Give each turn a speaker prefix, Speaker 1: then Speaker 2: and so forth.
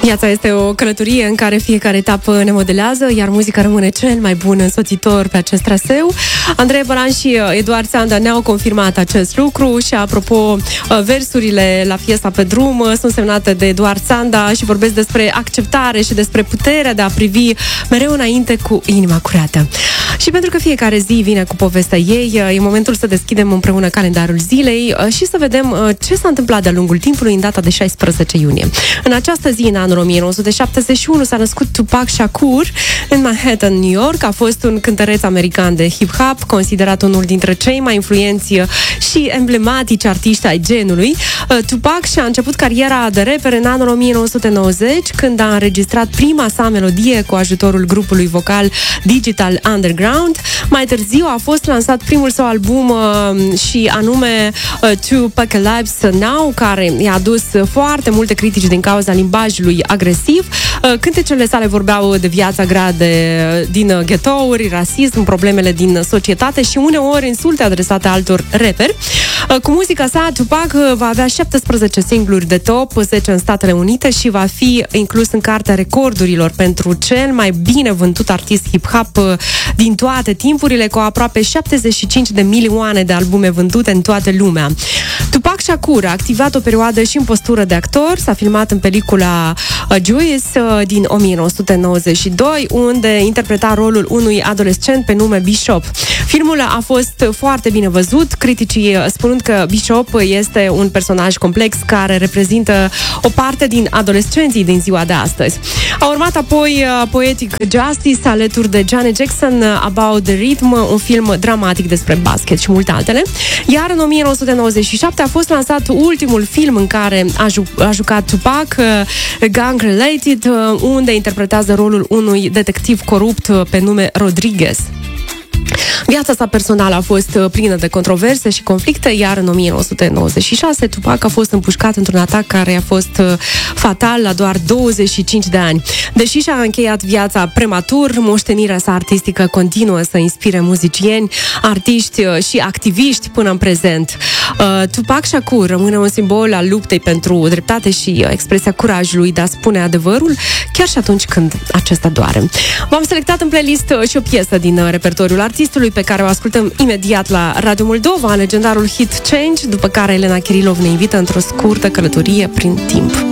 Speaker 1: Viața este o călătorie în care fiecare etapă ne modelează, iar muzica rămâne cel mai bun însoțitor pe acest traseu. Andrei Bălan și Eduard Țanda ne-au confirmat acest lucru și, apropo, versurile la Fiesta pe drum sunt semnate de Eduard Țanda și vorbesc despre acceptare și despre puterea de a privi mereu înainte cu inima curată. Și pentru că fiecare zi vine cu povestea ei, e momentul să deschidem împreună calendarul zilei și să vedem ce s-a întâmplat de-a lungul timpului în data de 16 iunie. În această zi, în anul 1971, s-a născut Tupac Shakur în Manhattan, New York. A fost un cântăreț american de hip-hop, considerat unul dintre cei mai influenți și emblematici artiști ai genului. Tupac și-a început cariera de rapper în anul 1990, când a înregistrat prima sa melodie cu ajutorul grupului vocal Digital Underground. Mai târziu a fost lansat primul său album și anume Tupac Lives Now, care i-a adus foarte multe critici din cauza limbajului agresiv. Cântecele sale vorbeau de viața grea din ghetouri, rasism, problemele din societate și uneori insulte adresate altor rapperi. Cu muzica sa, Tupac va avea 17 singluri de top, 10 în Statele Unite și va fi inclus în cartea recordurilor pentru cel mai bine vândut artist hip-hop din toate timpurile, cu aproape 75 de milioane de albume vândute în toată lumea. Tupac Shakur a activat o perioadă și în postură de actor, s-a filmat în pelicula Juice din 1992, unde interpreta rolul unui adolescent pe nume Bishop. Filmul a fost foarte bine văzut, criticii spunând că Bishop este un personaj complex care reprezintă o parte din adolescenții din ziua de astăzi. A urmat apoi Poetic Justice alături de Janet Jackson, About the Rhythm, un film dramatic despre basket și multe altele. Iar în 1997 a fost lansat ultimul film în care a jucat Tupac, Gang Related, unde interpretează rolul unui detectiv corupt pe nume Rodriguez. Viața sa personală a fost plină de controverse și conflicte, iar în 1996 Tupac a fost împușcat într-un atac care a fost fatal la doar 25 de ani. Deși și-a încheiat viața prematur, moștenirea sa artistică continuă să inspire muzicieni, artiști și activiști până în prezent. Tupac Shakur rămâne un simbol al luptei pentru dreptate și expresia curajului de a spune adevărul, chiar și atunci când acesta doare. V-am selectat în playlist și o piesă din repertoriul artistului, pe care o ascultăm imediat la Radio Moldova, legendarul hit Change, după care Elena Kirilov ne invită într-o scurtă călătorie prin timp.